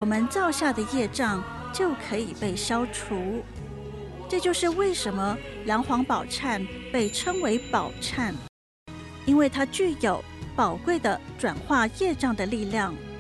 们造下的业障就可以被消除。这就是为什么梁皇宝忏被称为宝忏，因为它具有宝贵的转化业障的力量，